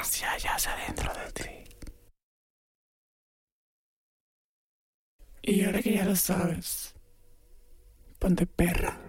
hacia allá, hacia adentro de ti. Y ahora que ya lo sabes, ponte perra.